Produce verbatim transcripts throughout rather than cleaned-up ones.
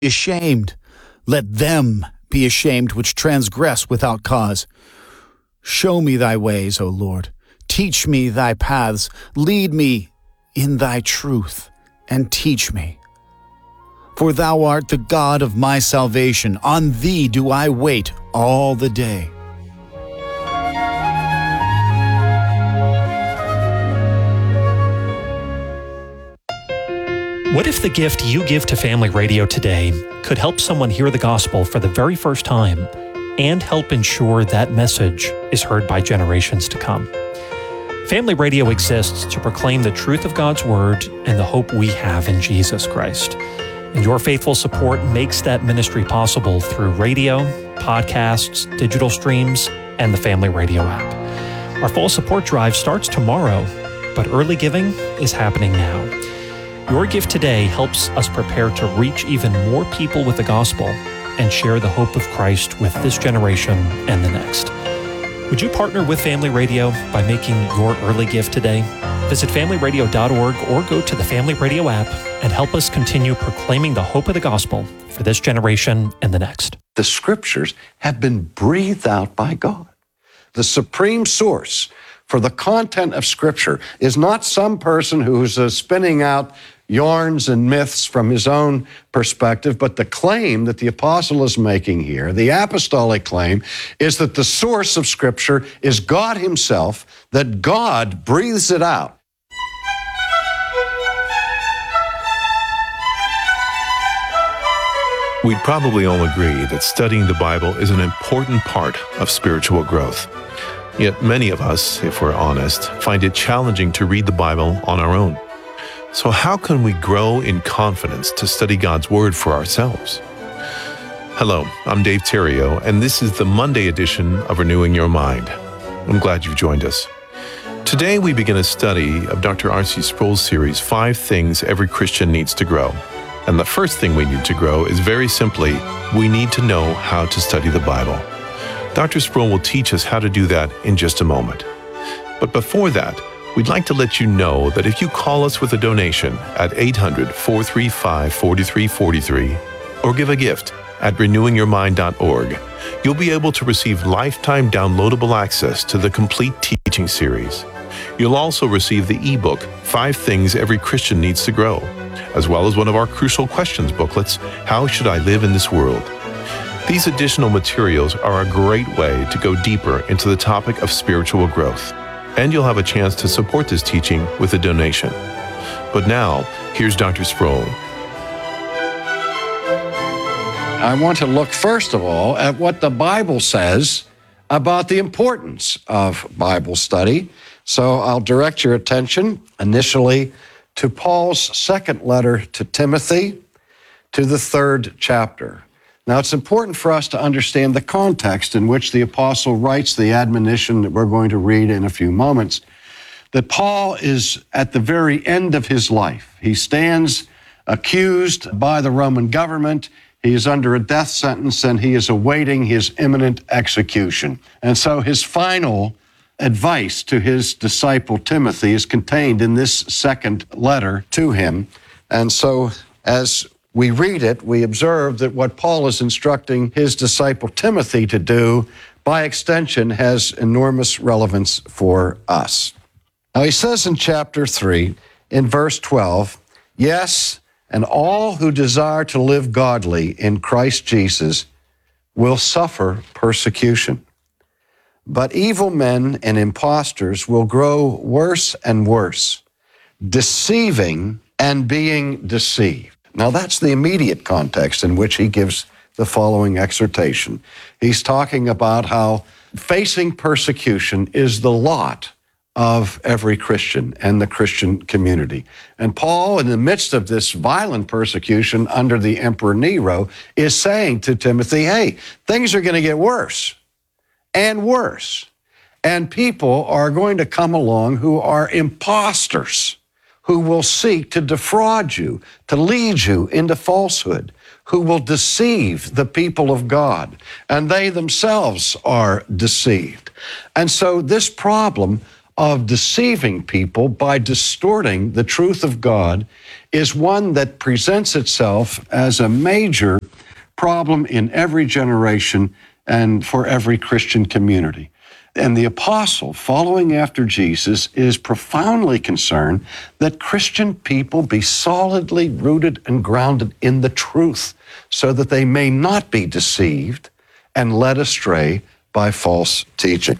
ashamed. Let them be ashamed which transgress without cause. Show me thy ways, O Lord. Teach me thy paths. Lead me in thy truth, and teach me. For thou art the God of my salvation. On thee do I wait all the day. What if the gift you give to Family Radio today could help someone hear the gospel for the very first time and help ensure that message is heard by generations to come? Family Radio exists to proclaim the truth of God's Word and the hope we have in Jesus Christ. And your faithful support makes that ministry possible through radio, podcasts, digital streams, and the Family Radio app. Our full support drive starts tomorrow, but early giving is happening now. Your gift today helps us prepare to reach even more people with the gospel and share the hope of Christ with this generation and the next. Would you partner with Family Radio by making your early gift today? Visit family radio dot org or go to the Family Radio app and help us continue proclaiming the hope of the gospel for this generation and the next. The scriptures have been breathed out by God. The supreme source for the content of Scripture is not some person who's uh, spinning out yarns and myths from his own perspective, but the claim that the apostle is making here, the apostolic claim, is that the source of Scripture is God himself, that God breathes it out. We'd probably all agree that studying the Bible is an important part of spiritual growth. Yet many of us, if we're honest, find it challenging to read the Bible on our own. So how can we grow in confidence to study God's Word for ourselves? Hello, I'm Dave Terrio, and this is the Monday edition of Renewing Your Mind. I'm glad you've joined us. Today we begin a study of Doctor R C Sproul's series, Five Things Every Christian Needs to Grow. And the first thing we need to grow is very simply, we need to know how to study the Bible. Doctor Sproul will teach us how to do that in just a moment. But before that, we'd like to let you know that if you call us with a donation at eight hundred, four three five, four three four three or give a gift at renewing your mind dot org, you'll be able to receive lifetime downloadable access to the complete teaching series. You'll also receive the ebook, Five Things Every Christian Needs to Grow, as well as one of our crucial questions booklets, How Should I Live in This World? These additional materials are a great way to go deeper into the topic of spiritual growth, and you'll have a chance to support this teaching with a donation. But now, here's Doctor Sproul. I want to look, first of all, at what the Bible says about the importance of Bible study. So I'll direct your attention initially to Paul's second letter to Timothy, to the third chapter. Now, it's important for us to understand the context in which the apostle writes the admonition that we're going to read in a few moments, that Paul is at the very end of his life. He stands accused by the Roman government. He is under a death sentence, and he is awaiting his imminent execution. And so his final advice to his disciple Timothy is contained in this second letter to him. And so as we read it, we observe that what Paul is instructing his disciple Timothy to do, by extension, has enormous relevance for us. Now, he says in chapter three, in verse twelve, yes, and all who desire to live godly in Christ Jesus will suffer persecution. But evil men and impostors will grow worse and worse, deceiving and being deceived. Now, that's the immediate context in which he gives the following exhortation. He's talking about how facing persecution is the lot of every Christian and the Christian community. And Paul, in the midst of this violent persecution under the Emperor Nero, is saying to Timothy, hey, things are going to get worse and worse. And people are going to come along who are imposters, who will seek to defraud you, to lead you into falsehood, who will deceive the people of God, and they themselves are deceived. And so this problem of deceiving people by distorting the truth of God is one that presents itself as a major problem in every generation and for every Christian community. And the apostle, following after Jesus, is profoundly concerned that Christian people be solidly rooted and grounded in the truth so that they may not be deceived and led astray by false teaching.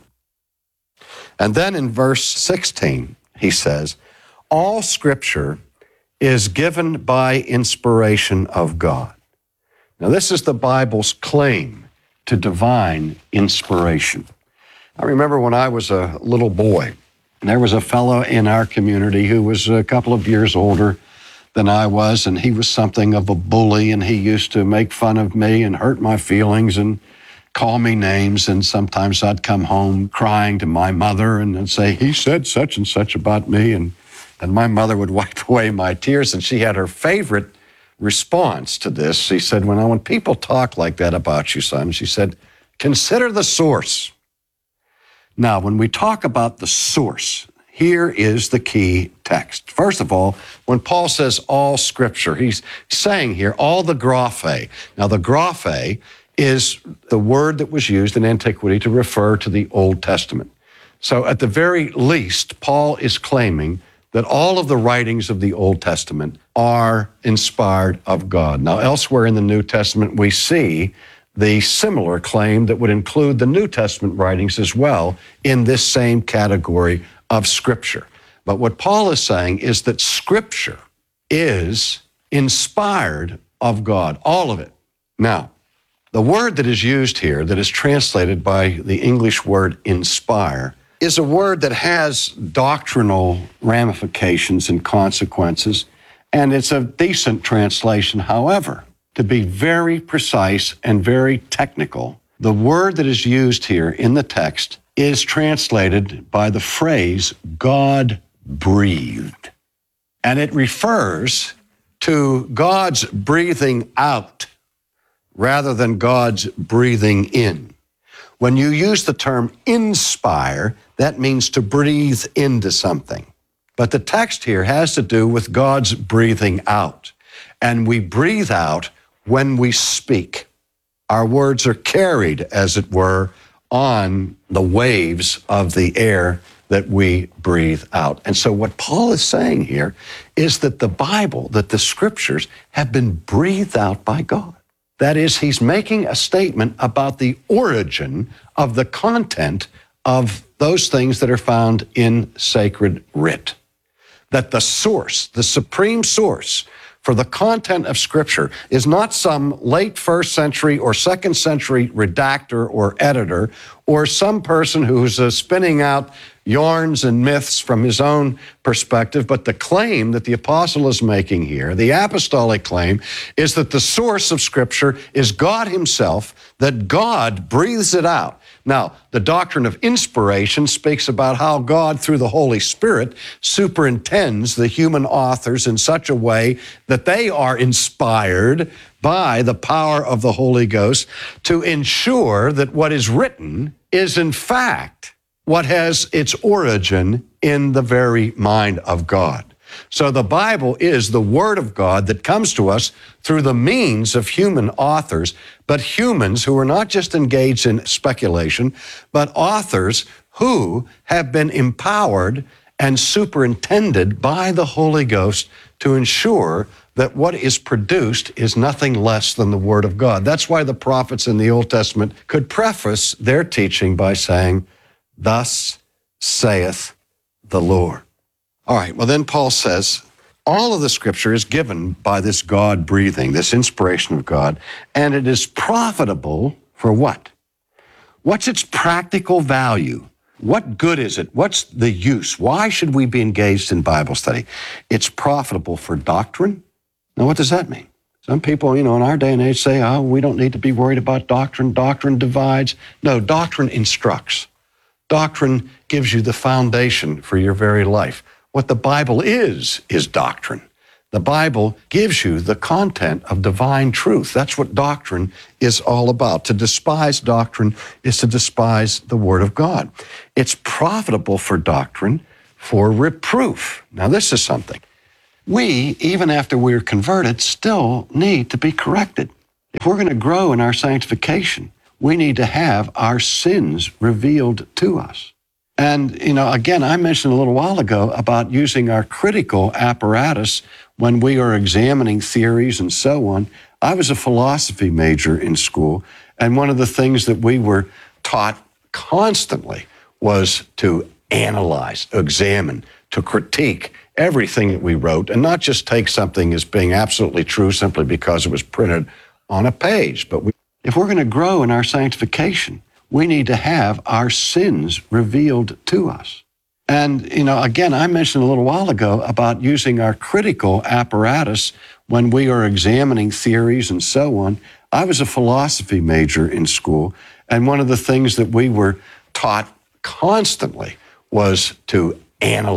And then in verse sixteen, he says, all Scripture is given by inspiration of God. Now, this is the Bible's claim to divine inspiration. I remember when I was a little boy, there was a fellow in our community who was a couple of years older than I was, and he was something of a bully, and he used to make fun of me and hurt my feelings and call me names, and sometimes I'd come home crying to my mother and then say, he said such and such about me, and, and my mother would wipe away my tears, and she had her favorite response to this. She said, when, I, when people talk like that about you, son, she said, consider the source. Now, when we talk about the source, here is the key text. First of all, when Paul says all Scripture, he's saying here all the graphe. Now, the graphe is the word that was used in antiquity to refer to the Old Testament. So at the very least, Paul is claiming that all of the writings of the Old Testament are inspired of God. Now, elsewhere in the New Testament, we see the similar claim that would include the New Testament writings as well in this same category of Scripture. But what Paul is saying is that Scripture is inspired of God, all of it. Now, the word that is used here, that is translated by the English word inspire, is a word that has doctrinal ramifications and consequences, and it's a decent translation. However, to be very precise and very technical, the word that is used here in the text is translated by the phrase God breathed. And it refers to God's breathing out rather than God's breathing in. When you use the term inspire, that means to breathe into something. But the text here has to do with God's breathing out. And we breathe out when we speak. Our words are carried, as it were, on the waves of the air that we breathe out. And so what Paul is saying here is that the Bible, that the Scriptures have been breathed out by God. That is, he's making a statement about the origin of the content of those things that are found in sacred writ. That the source, the supreme source for the content of Scripture is not some late first century or second century redactor or editor or some person who's uh, spinning out yarns and myths from his own perspective, but the claim that the apostle is making here, the apostolic claim, is that the source of Scripture is God himself, that God breathes it out. Now, the doctrine of inspiration speaks about how God, through the Holy Spirit, superintends the human authors in such a way that they are inspired by the power of the Holy Ghost to ensure that what is written is, in fact, what has its origin in the very mind of God. So the Bible is the Word of God that comes to us through the means of human authors, but humans who are not just engaged in speculation, but authors who have been empowered and superintended by the Holy Ghost to ensure that what is produced is nothing less than the Word of God. That's why the prophets in the Old Testament could preface their teaching by saying, "Thus saith the Lord." All right, well then Paul says, all of the Scripture is given by this God breathing, this inspiration of God, and it is profitable for what? What's its practical value? What good is it? What's the use? Why should we be engaged in Bible study? It's profitable for doctrine. Now, what does that mean? Some people, you know, in our day and age say, oh, we don't need to be worried about doctrine. Doctrine divides. No, doctrine instructs. Doctrine gives you the foundation for your very life. What the Bible is, is doctrine. The Bible gives you the content of divine truth. That's what doctrine is all about. To despise doctrine is to despise the Word of God. It's profitable for doctrine, for reproof. Now, this is something. We, even after we're converted, still need to be corrected. If we're going to grow in our sanctification, we need to have our sins revealed to us. And, you know, again, I mentioned a little while ago about using our critical apparatus when we are examining theories and so on. I was a philosophy major in school, and one of the things that we were taught constantly was to analyze, examine, to critique everything that we wrote, and not just take something as being absolutely true simply because it was printed on a page. But we, if we're going to grow in our sanctification, we need to have our sins revealed to us. And, you know, again, I mentioned a little while ago about using our critical apparatus when we are examining theories and so on. I was a philosophy major in school, and one of the things that we were taught constantly was to analyze